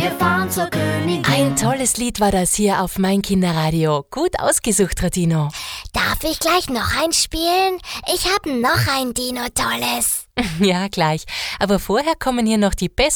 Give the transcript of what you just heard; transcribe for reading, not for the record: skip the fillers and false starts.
wir fahren zur Königin. Ein tolles Lied war das hier auf Mein Kinderradio. Gut ausgesucht, Radino. Darf ich gleich noch eins spielen? Ich habe noch ein Dino-Tolles. Ja, gleich. Aber vorher kommen hier noch die besten